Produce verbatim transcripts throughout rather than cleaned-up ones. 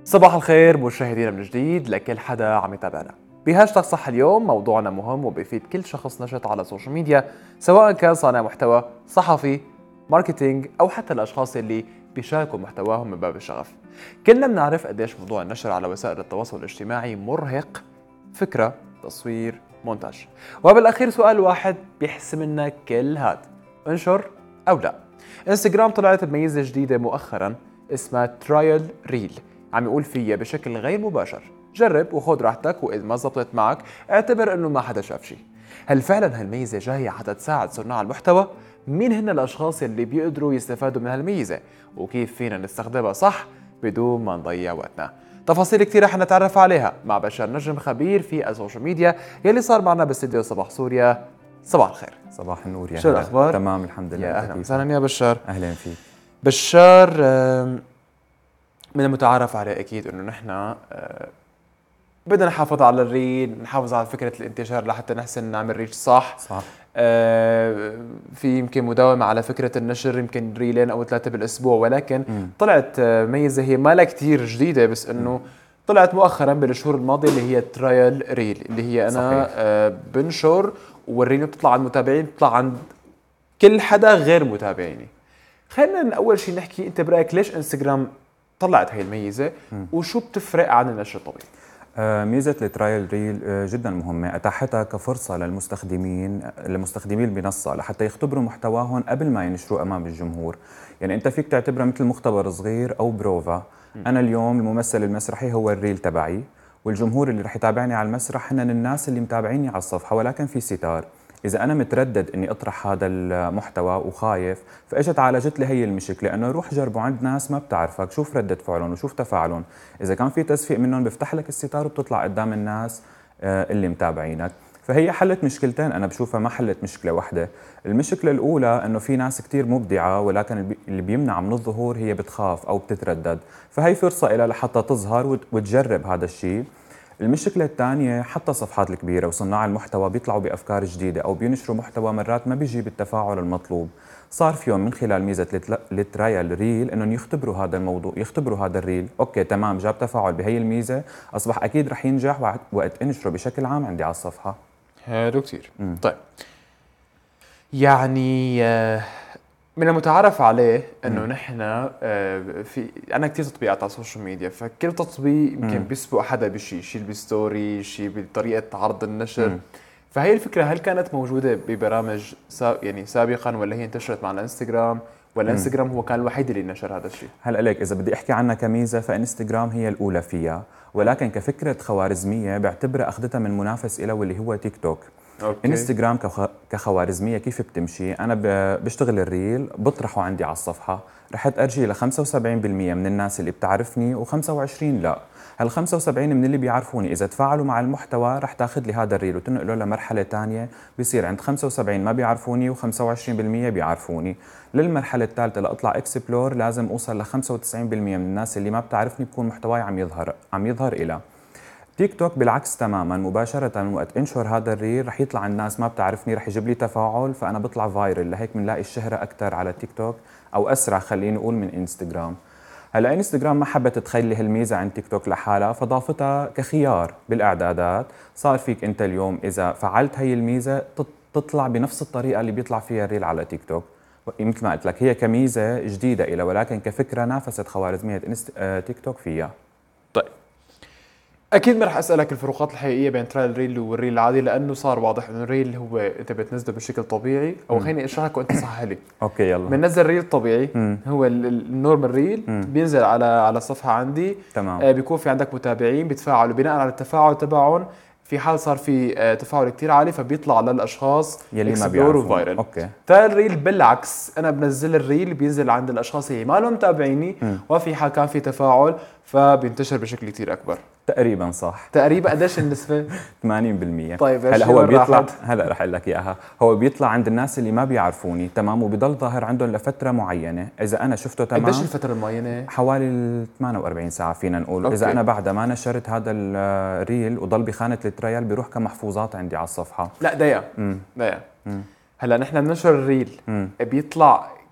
صباح الخير مشاهدينا من جديد لكل حدا عم يتابعنا. بهاشتاغ صح اليوم موضوعنا مهم وبيفيد كل شخص نشط على السوشيال ميديا، سواء كان صانع محتوى، صحفي، ماركتينج أو حتى الأشخاص اللي بيشاركوا محتواهم من باب الشغف. كلنا بنعرف قديش موضوع النشر على وسائل التواصل الاجتماعي مرهق، فكرة، تصوير، مونتاج، وبالأخير سؤال واحد بيحسم لنا كل هاد: انشر أو لا. انستغرام طلعت بميزة جديدة مؤخرا اسمها ترايل ريل، عم يقول فيها بشكل غير مباشر: جرب وخذ راحتك، واذا ما زبطت معك اعتبر انه ما حدا شاف شيء. هل فعلا هالميزه جايه حتى تساعد صناع المحتوى؟ مين هن الاشخاص اللي بيقدروا يستفادوا من هالميزه؟ وكيف فينا نستخدمها صح بدون ما نضيع وقتنا؟ تفاصيل كثيرة رح نتعرف عليها مع بشار نجم، خبير في السوشيال ميديا يلي صار معنا باستديو صباح سوريا. صباح الخير. صباح النور. يا شو الاخبار؟ تمام الحمد لله. يا اهلا وسهلا يا بشار. اهلا فيك بشار. من المتعارف عليه اكيد انه نحن بدنا نحافظ على الريل، نحافظ على فكره الانتشار لحتى نحسن نعمل ريش صح. صح. آه في يمكن مداومه على فكره النشر، يمكن ريلين او ثلاثه بالاسبوع، ولكن م. طلعت ميزه هي ما لها كثير جديده، بس انه م. طلعت مؤخرا بالشهور الماضيه اللي هي ترايل ريل، اللي هي انا آه بنشر والريل بتطلع عند المتابعين، بتطلع عند كل حدا غير متابعيني. خلينا اول شيء نحكي، انت برايك ليش انستغرام طلعت هاي الميزه م. وشو بتفرق عن النشر الطبيعي؟ آه ميزه الترايل ريل آه جدا مهمه، اتاحتها كفرصه للمستخدمين لمستخدمي المنصه لحتى يختبروا محتواهم قبل ما ينشروا امام الجمهور. يعني انت فيك تعتبرها مثل مختبر صغير او بروفا. م. انا اليوم الممثل المسرحي هو الريل تبعي، والجمهور اللي رح يتابعني على المسرح هن الناس اللي متابعيني على الصفحه، ولكن في ستار. إذا أنا متردد إني أطرح هذا المحتوى وخايف، فإجت عالجت لي هي المشكلة، إنه روح جربه عند ناس ما بتعرفك، شوف ردة فعلهم وشوف تفاعلهم. إذا كان في تسفيق منهم بيفتح لك الستار وبتطلع قدام الناس اللي متابعينك. فهي حلت مشكلتين، أنا بشوفها ما حلت مشكلة واحدة. المشكلة الأولى إنه في ناس كتير مبدعة، ولكن اللي بيمنع من الظهور هي بتخاف أو بتتردد، فهي فرصة إلها لحتى تظهر وتجرب هذا الشيء. المشكلة الثانية، حتى الصفحات الكبيرة وصناع المحتوى بيطلعوا بأفكار جديدة أو بينشروا محتوى مرات ما بيجيب التفاعل المطلوب. صار فيهم من خلال ميزة الترايل ريل إنهم يختبروا هذا الموضوع، يختبروا هذا الريل، أوكي تمام جاب تفاعل بهي الميزة، أصبح أكيد رح ينجح وقت انشره بشكل عام عندي على الصفحة. حلو كتير. طيب يعني من المتعارف عليه انه نحن في عندنا كثير تطبيقات على السوشيال ميديا، فكل تطبيق يمكن بيسبق حدا بشيء، شيء بستوري، شيء بطريقه عرض النشر. مم. فهي الفكره هل كانت موجوده ببرامج سا يعني سابقا، ولا هي انتشرت مع الانستغرام، ولا انستغرام هو كان الوحيد اللي نشر هذا الشيء؟ هلا ليك اذا بدي احكي عنها كميزه، فانستغرام هي الاولى فيها، ولكن كفكره خوارزميه بعتبرها اخذتها من منافس له واللي هو تيك توك. أوكي. انستغرام كخوارزميه كيف بتمشي؟ انا بشتغل الريل بطرحه عندي على الصفحه، رحت ارجي ل خمسة وسبعين بالمئة من الناس اللي بتعرفني وخمسة وعشرين لا. هال خمسة وسبعين من اللي بيعرفوني اذا تفاعلوا مع المحتوى رح تاخذ لي هذا الريل وتنقله لمرحله ثانيه، بيصير عند خمسة وسبعين ما بيعرفوني وخمسة وعشرين بالمئة بيعرفوني. للمرحله الثالثه لاطلع اكسبلور لازم اوصل ل خمسة وتسعين بالمئة من الناس اللي ما بتعرفني بكون محتواي عم يظهر عم يظهر إلها. تيك توك بالعكس تماما، مباشرة وقت انشر هذا الريل رح يطلع الناس ما بتعرفني، رح يجيب لي تفاعل، فأنا بطلع فايرل، لهيك بنلاقي الشهرة أكثر على تيك توك أو أسرع خليني أقول من انستغرام. هلا انستغرام ما حبت تخلي هالميزة عند تيك توك لحالها، فضافتها كخيار بالإعدادات. صار فيك أنت اليوم إذا فعلت هي الميزة تطلع بنفس الطريقة اللي بيطلع فيها الريل على تيك توك. مثل ما قلت لك هي كميزة جديدة إلها، ولكن كفكرة نافست خوارزمية تيك توك فيها. طيب اكيد ما رح اسالك الفروقات الحقيقيه بين ترايل ريل والريل العادي، لانه صار واضح انه الريل هو انت بتنزله بشكل طبيعي، او خليني اشرح لك وانت صحح لي. اوكي يلا. بننزل ريل طبيعي، مم. هو النورمال ريل، مم. بينزل على على الصفحه عندي. تمام. آه بيكون في عندك متابعين بيتفاعلوا، بناء على التفاعل تبعهم في حال صار في آه تفاعل كتير عالي فبيطلع للاشخاص يلي ما بيعرفوا فايرل. اوكي. ترايل ريل بالعكس، انا بنزل الريل بينزل عند الاشخاص اللي ما لهم متابعيني، وفي حال كان في تفاعل فبينتشر بشكل كتير اكبر. تقريبا صح. تقريبا قديش النسبة؟ ثمانين بالمئة. طيب هلا هو بيطلع، هلا رح اقول لك اياها، هو بيطلع عند الناس اللي ما بيعرفوني تمام، وبيضل ظاهر عندهم لفتره معينه، اذا انا شفته تمام. قديش الفتره المعينه؟ حوالي ثمانية وأربعين ساعه فينا نقول. أوكي. اذا انا بعدها ما نشرت هذا الريل وضل بخانه الترايل بيروح كمحفوظات عندي على الصفحه. لا دقيقه دقيقه، هلا نحن بننشر الريل، مم. بيطلع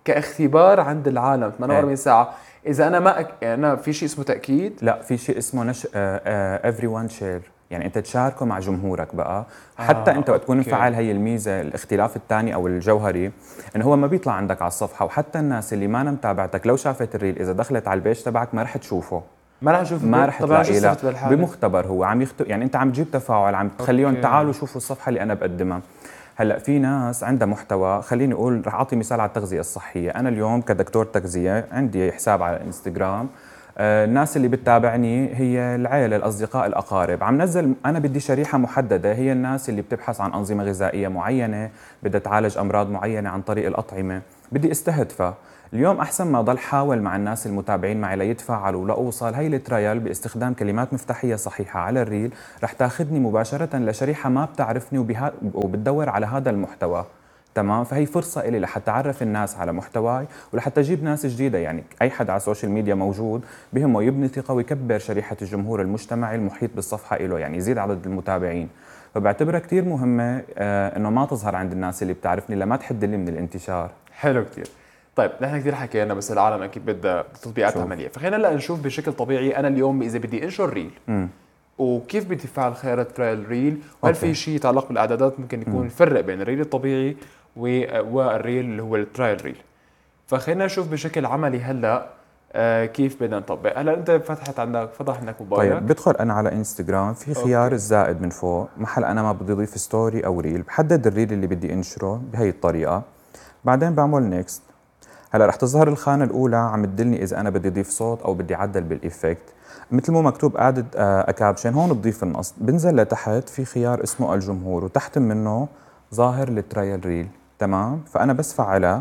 كاختبار عند العالم ثمانية وأربعين إيه. ساعه، اذا انا ما أك... يعني انا في شيء اسمه تاكيد. لا، في شيء اسمه نش ايفري ون شير، يعني انت تشاركه مع جمهورك بقى. حتى آه، انت وقت تكون أوكي. مفعل، هي الميزه الاختلاف الثاني او الجوهري، انه هو ما بيطلع عندك على الصفحه، وحتى الناس اللي ما متابعتك لو شافت الريل اذا دخلت على البيج تبعك ما رح تشوفه، ما راح اشوف ما البيت. رح طب انا شو تلاقيه. لا، استفدت بالحاله؟ بمختبر هو عم يخت... يعني انت عم تجيب تفاعل، عم تخليهم أوكي. تعالوا شوفوا الصفحه اللي انا بقدمها. هلا في ناس عندها محتوى، خليني اقول رح اعطي مثال على التغذيه الصحيه. انا اليوم كدكتور تغذيه عندي حساب على الانستغرام، آه، الناس اللي بتتابعني هي العائله، الاصدقاء، الاقارب. عم نزل انا بدي شريحه محدده، هي الناس اللي بتبحث عن انظمه غذائيه معينه، بدها تعالج امراض معينه عن طريق الاطعمه، بدي استهدفها. اليوم احسن ما ضل حاول مع الناس المتابعين معي ليتفاعلوا لاوصل هي الترايل باستخدام كلمات مفتاحيه صحيحه على الريل، رح تاخذني مباشره لشريحه ما بتعرفني وبها وبتدور على هذا المحتوى. تمام، فهي فرصة إلي لحتى أعرف الناس على محتواي ولحتى أجيب ناس جديدة. يعني أي حد على السوشيال ميديا موجود بهمه يبني ثقة ويكبر شريحة الجمهور المجتمعي المحيط بالصفحة إله، يعني يزيد عدد المتابعين. فبعتبرها كتير مهمة آه إنه ما تظهر عند الناس اللي بتعرفني لما تحد لي من الانتشار. حلو كتير. طيب نحن كثير حكينا، بس العالم اكيد بدها تطبيقات شوف. عمليه، فخلينا هلا نشوف بشكل طبيعي انا اليوم اذا بدي انشر ريل مم. وكيف بدي افعل خيار ترايل ريل، وهل أوكي. في شيء يتعلق بالاعدادات ممكن يكون نفرق بين الريل الطبيعي و- والريل اللي هو الترايل ريل. فخلينا نشوف بشكل عملي هلا آه كيف بدنا نطبق. هلا انت فتحت عندك فتح عندك موبايلك. طيب بدخل انا على انستغرام، في خيار أوكي. الزائد من فوق، محل انا ما بدي اضيف ستوري او ريل، بحدد الريل اللي بدي انشره بهي الطريقه، بعدين بعمل نيكست. هلا رح تظهر الخانه الاولى عم تدلني اذا انا بدي اضيف صوت او بدي اعدل بالايفكت، مثل ما مكتوب ادد اكابشن. هون بضيف النص، بنزل لتحت في خيار اسمه الجمهور، وتحت منه ظاهر الترايل ريل. تمام، فانا بس فعلها.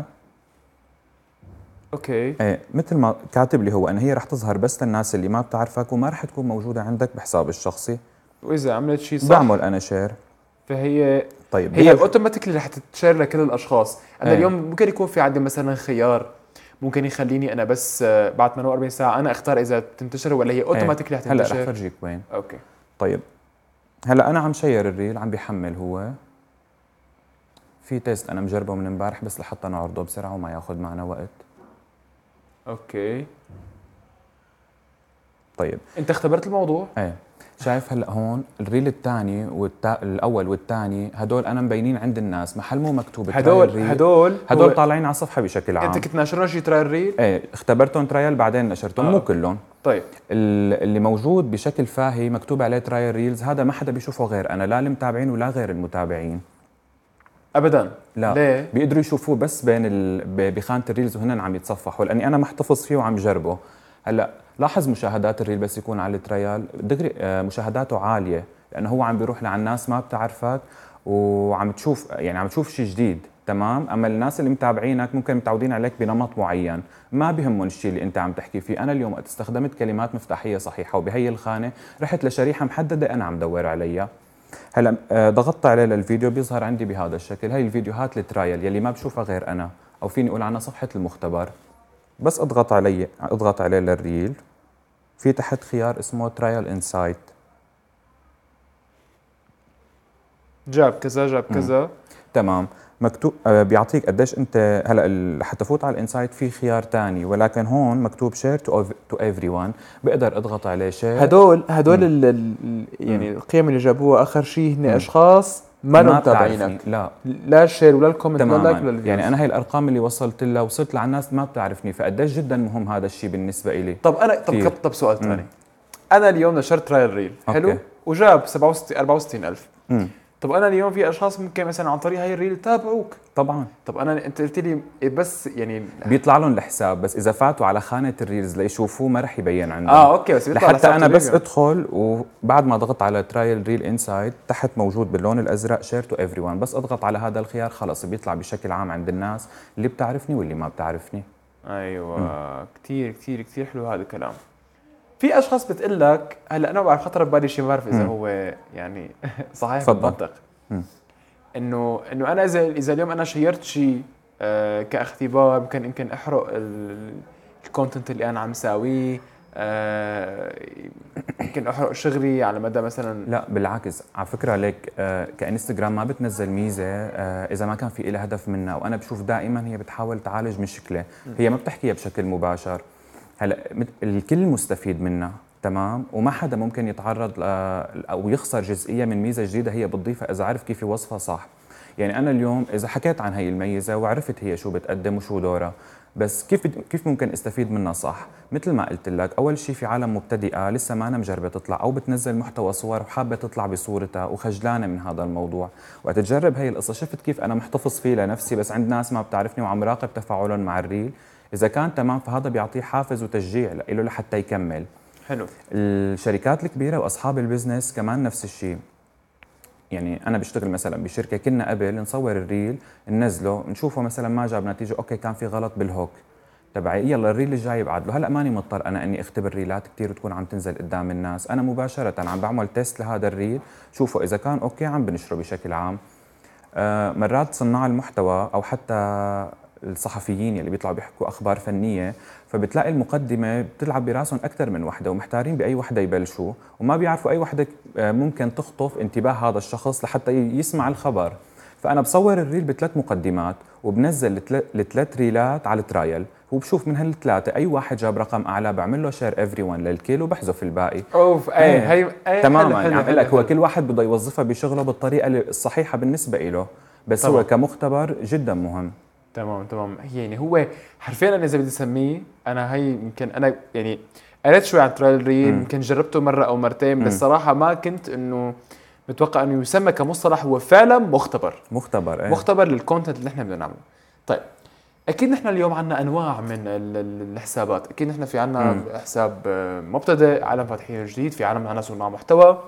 اوكي. ايه، مثل ما كاتب لي هو ان هي رح تظهر بس للناس اللي ما بتعرفك وما رح تكون موجوده عندك بحساب الشخصي. واذا عملت شيء صح بعمل انا شير. فهي طيب هي بهال- اوتوماتيكلي رح تتشير لكل الاشخاص. انا ايه. اليوم ممكن يكون في عندي مثلا خيار ممكن يخليني انا بس آه، بعد ثمانية وأربعين ساعه انا اختار اذا تنتشر ولا هي اوتوماتيكلي رح ايه. هلا رح تنتشر. فرجيك وين. اوكي. طيب هلا انا عم شير الريل، عم بيحمل هو. في تيست انا مجربه من امبارح بس لحتى نعرضه بسرعه وما ياخذ معنا وقت. اوكي. طيب انت اختبرت الموضوع؟ ايه، شايف هلا هون الريل الثاني والتا... الاول والثاني هدول انا مبينين عند الناس، محل مو مكتوب هدول ترايل ريل. هدول هدول هو- طالعين على الصفحه بشكل عام. انت كنت ناشرهم شي ترايل ريل؟ ايه، اختبرتهم ترايل بعدين نشرتهم. آه. مو كلهم. طيب ال- اللي موجود بشكل فاهي مكتوب عليه ترايل ريلز، هذا ما حدا بيشوفه غير انا، لا المتابعين ولا غير المتابعين. ابدا. لا، ليه؟ بيقدروا يشوفوه بس بين ال... ب- بخانه الريلز وهن عم يتصفحوا، لاني انا محتفظ فيه وعم جربه. هلا لاحظ مشاهدات الريل بس يكون على التريال دغري آه، مشاهداته عاليه، لانه هو عم بيروح لعند ناس ما بتعرفك وعم تشوف، يعني عم تشوف شيء جديد. تمام، اما الناس اللي متابعينك ممكن متعودين عليك بنمط معين، ما بهمهم الشيء اللي انت عم تحكي فيه. انا اليوم استخدمت كلمات مفتاحيه صحيحه وبهي الخانه رحت لشريحه محدده انا عم دور عليها. هلا آه، ضغطت عليه للفيديو، بيظهر عندي بهذا الشكل. هاي الفيديوهات الترايل يلي ما بشوفها غير انا، او فيني اقول عنها صفحه المختبر. بس اضغط علي اضغط عليه للريل، في تحت خيار اسمه ترايل انسايت. جاب كذا جاب كذا. تمام، مكتوب آه، بيعطيك قديش انت. هلا ال- حتى فوت على الانسايت في خيار ثاني، ولكن هون مكتوب شير تو تو ايفري ون، بقدر اضغط عليه شير. هدول هدول ال ال يعني القيم اللي جابوها اخر شيء هن مم. اشخاص ما لهم بتعرفني. متابعينك، لا لا الشير ولا الكومنت ولا اللايك ولا تماما، الفيوز. يعني انا هي الارقام اللي وصلت لها وصلت لعند ناس ما بتعرفني، فقديش جدا مهم هذا الشيء بالنسبه إلي. طب انا طب كتير. طب سؤال ثاني. انا اليوم نشرت ترايل ريل حلو أوكي. وجاب سبعة وستين أربعة وستين ألف. مم. طب انا اليوم في اشخاص ممكن مثلا عن طريق هاي الريل يتابعوك. طبعا طب انا انت قلت لي بس يعني بيطلع لهم الحساب، بس اذا فاتوا على خانه الريلز ليشوفوه ما رح يبين عندهم. اه اوكي، بس بيطلع لحتى لحساب انا بس تلفزيون. ادخل، وبعد ما ضغط على ترايل ريل انسايد تحت موجود باللون الازرق شير تو ايفري ون، بس اضغط على هذا الخيار خلص بيطلع بشكل عام عند الناس اللي بتعرفني واللي ما بتعرفني. ايوه كثير كثير كثير حلو هذا الكلام. في اشخاص بتقول لك هلا انا بعرف خطر ببالي شيء، ما بعرف اذا مم. هو يعني صحيح تفضل. بالمنطق. مم. انه انه انا اذا اذا اليوم انا شيرت شيء آه كاختبار ممكن يمكن احرق الكونتنت اللي انا عم ساويه، آه يمكن احرق شغلي على مدى مثلا. لا بالعكس، على فكره ليك آه كانستغرام ما بتنزل ميزه آه اذا ما كان في لها هدف منها، وانا بشوف دائما هي بتحاول تعالج مشكله، هي ما بتحكيها بشكل مباشر. هلا الكل مستفيد منها تمام، وما حدا ممكن يتعرض او يخسر جزئيه من ميزه جديده هي بتضيفها اذا عرف كيف يوصفها صح. يعني انا اليوم اذا حكيت عن هي الميزه وعرفت هي شو بتقدم وشو دورها، بس كيف كيف ممكن استفيد منها صح؟ مثل ما قلت لك، اول شيء في عالم مبتدئه لسه ما أنا مجربه تطلع او بتنزل محتوى صور وحابه تطلع بصورتها وخجلانه من هذا الموضوع، وقت تجرب هي القصه شفت كيف انا محتفظ فيه لنفسي بس عند ناس ما بتعرفني وعم راقب تفاعلهم مع الريل، اذا كان تمام فهذا بيعطيه حافز وتشجيع له لحتى يكمل. حلو. الشركات الكبيره واصحاب البزنس كمان نفس الشيء. يعني انا بشتغل مثلا بشركه، كنا قبل نصور الريل ننزله نشوفه مثلا ما جاب نتيجه، اوكي كان في غلط بالهوك تبعي، يلا الريل الجاي بعدله. هلا ماني مضطر انا اني اختبر ريلات كثير وتكون عم تنزل قدام الناس، انا مباشره عم بعمل تيست لهذا الريل، شوفه اذا كان اوكي عم بنشره بشكل عام. آه مرات صناع المحتوى او حتى الصحفيين اللي بيطلعوا بيحكوا اخبار فنيه، فبتلاقي المقدمه بتلعب براسهم اكثر من وحده ومحتارين باي وحده يبلشوا، وما بيعرفوا اي وحده ممكن تخطف انتباه هذا الشخص لحتى يسمع الخبر. فانا بصور الريل بثلاث مقدمات وبنزل الثلاث ريلات على الترايل، وبشوف من هالثلاثه اي واحد جاب رقم اعلى بعمل له شير ايفري ون للكل وبحذف الباقي. اوف اي ايه هي اي تماما. يعني عم بقول لك هو كل واحد بده يوظفها بشغله بالطريقه الصحيحه بالنسبه له، بس طبعا. هو كمختبر جدا مهم. تمام تمام. يعني هو حرفيا انا اذا بدي اسميه، انا هي يمكن انا يعني قريت شوي عن ترايل ريل، يمكن جربته مره او مرتين، بس صراحه ما كنت انه متوقع انه يسمى كمصطلح. هو فعلا مختبر مختبر ايه؟ مختبر للكونتنت اللي احنا بدنا نعمله. طيب اكيد نحن اليوم عندنا انواع من الحسابات، اكيد نحن في عندنا حساب مبتدئ، عالم فاتحين جديد، في عالم عندنا صناع محتوى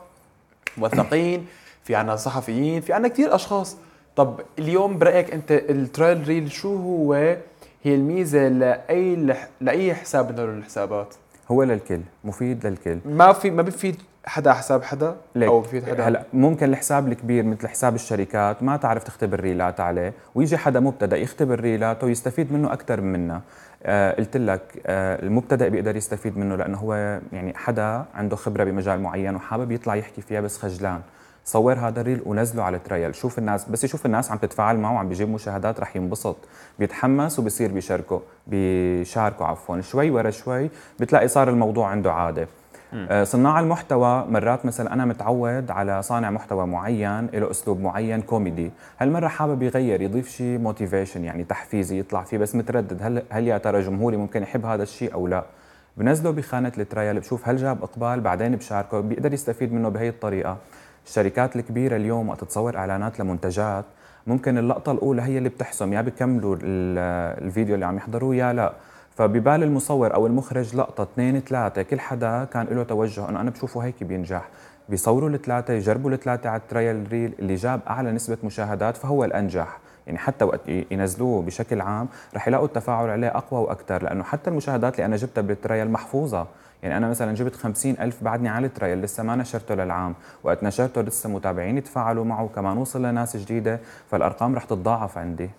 موثقين، في عندنا صحفيين، في عندنا كثير اشخاص. طب اليوم برايك انت الترايل ريل شو هو هي الميزه لاي لاي حساب من هدول الحسابات؟ هو للكل، مفيد للكل، ما في ما بفيد حدا حساب حدا او بفيد حدا. هلا ممكن الحساب الكبير مثل حساب الشركات ما تعرف تختبر ريلات عليه، ويجي حدا مبتدئ يختبر ريلاته ويستفيد منه اكثر منا. آه قلت لك آه المبتدئ بيقدر يستفيد منه لانه هو يعني حدا عنده خبره بمجال معين وحابب يطلع يحكي فيها بس خجلان، صور هذا الريل ونزله على ترايل، شوف الناس، بس يشوف الناس عم تتفاعل معه وعم بيجيب مشاهدات رح ينبسط، بيتحمس وبصير بيشاركه بيشاركه عفوا شوي ورا شوي بتلاقي صار الموضوع عنده عاده. آه صناع المحتوى مرات مثلا انا متعود على صانع محتوى معين له اسلوب معين كوميدي، هالمره حابب يغير يضيف شيء موتيفيشن يعني تحفيزي يطلع فيه، بس متردد هل هل يا ترى جمهوري ممكن يحب هذا الشيء او لا، بنزله بخانه الترايل بشوف هل جاب اقبال، بعدين بشاركه، بيقدر يستفيد منه بهي الطريقه. الشركات الكبيره اليوم وقت تصور اعلانات لمنتجات ممكن اللقطه الاولى هي اللي بتحسم يا بيكملوا الفيديو اللي عم يحضروه يا لا، فببال المصور او المخرج لقطه اثنين ثلاثه كل حدا كان له توجه انه انا بشوفه هيك بينجح، بيصوروا الثلاثه يجربوا الثلاثه على الترايل ريل، اللي جاب اعلى نسبه مشاهدات فهو الانجح. يعني حتى وقت ينزلوه بشكل عام رح يلاقوا التفاعل عليه اقوى واكثر، لانه حتى المشاهدات اللي انا جبتها بالترايل محفوظه. يعني أنا مثلا جبت خمسين ألف بعدني على الترايل لسه ما نشرته للعام، وقت نشرته لسه متابعين تفاعلوا معه وكمان وصل لناس جديدة، فالأرقام رح تتضاعف عندي.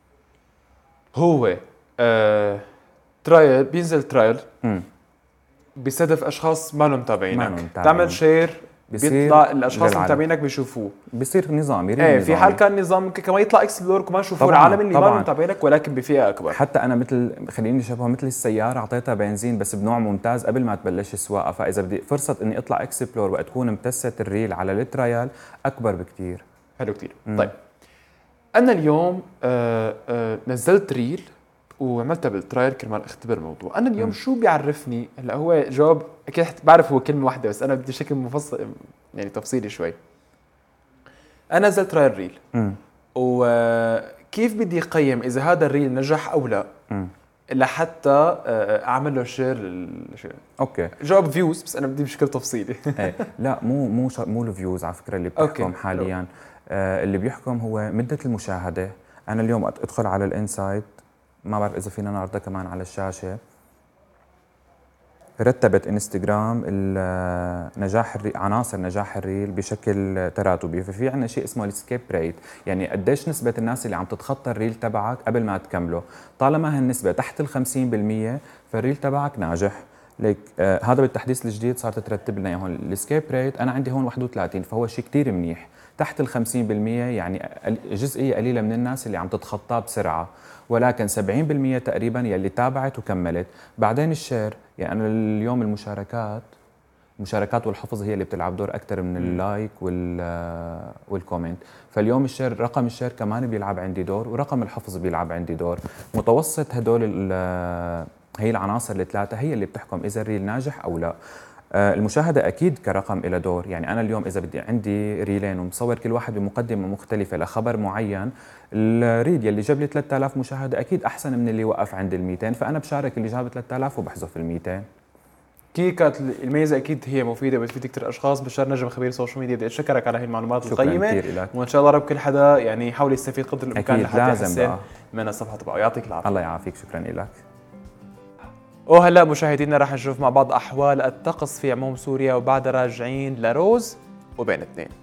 هو آه ترايل بينزل ترايل بيستهدف أشخاص ما لهم متابعينك، تعمل شير بيطلع الاشخاص اللي متابعينك بيشوفوه، بصير نظامي ايه نظامي. في حال كان نظام كمان يطلع اكسبلور كمان يشوفوا العالم اللي ما متابعينك ولكن بفئه اكبر. حتى انا مثل خليني شبهه مثل السياره اعطيتها بنزين بس بنوع ممتاز قبل ما تبلش السواقه، فاذا بدي فرصه اني اطلع اكسبلور وقت تكون امتست الريل على الترايل اكبر بكثير. حلو كثير. طيب انا اليوم آآ آآ نزلت ريل وعملتها بالترايل كرمال اختبر الموضوع. انا اليوم م. شو بيعرفني؟ هلا هو جواب اكيد بعرف هو كلمه واحده بس انا بدي شكل مفصل يعني تفصيلي شوي. انا نزلت ترايل ريل م. وكيف بدي اقيم اذا هذا الريل نجح او لا م. لحتى اعمل له شير للشيء؟ اوكي جواب فيوز، بس انا بدي بشكل تفصيلي. ايه لا مو مو مو الفيوز على فكره اللي بتحكم حاليا. آه اللي بيحكم هو مده المشاهده. انا اليوم ادخل على الانسايت، ما بعرف اذا فينا نعرضها كمان على الشاشه. رتبت انستغرام نجاح الريل، عناصر نجاح الريل بشكل تراتبي، ففي عندنا شيء اسمه السكيب ريت، يعني قديش نسبه الناس اللي عم تتخطى الريل تبعك قبل ما تكمله. طالما هالنسبه تحت ال خمسين بالمية فالريل تبعك ناجح. ليك آه هذا بالتحديث الجديد صارت ترتب لنا هون الاسكيب ريت، انا عندي هون واحد وثلاثين، فهو شيء كثير منيح. تحت ال خمسين بالمئة يعني جزئيه قليله من الناس اللي عم تتخطاه بسرعه، ولكن سبعين بالمئة تقريبا يلي تابعت وكملت. بعدين الشير، يعني أنا اليوم المشاركات المشاركات والحفظ هي اللي بتلعب دور اكثر من اللايك وال والكومنت. فاليوم الشير، رقم الشير كمان بيلعب عندي دور، ورقم الحفظ بيلعب عندي دور. متوسط هدول هي العناصر الثلاثه هي اللي بتحكم اذا الريل ناجح او لا. المشاهدة أكيد كرقم إلى دور، يعني أنا اليوم إذا بدي عندي ريلين ومصور كل واحد بمقدمة مختلفة لخبر معين، الريل يلي جاب لي ثلاثة آلاف مشاهدة أكيد أحسن من اللي وقف عند ال مئتين، فأنا بشارك اللي جاب ثلاثة آلاف وبحذف ال مئتين. كي كانت الميزة أكيد هي مفيدة وبتفيد كثير أشخاص. بشار نجم خبير السوشيال ميديا، بدي أشكرك على هي المعلومات القيمة، وإن شاء الله رب كل حدا يعني يحاول يستفيد قدر الإمكان لحتى يحسن من الصفحة تبعه. يعطيك العافية. الله يعافيك، شكرا لك. وهلا مشاهدينا رح نشوف مع بعض أحوال الطقس في عموم سوريا، وبعدها راجعين لروز وبين اثنين.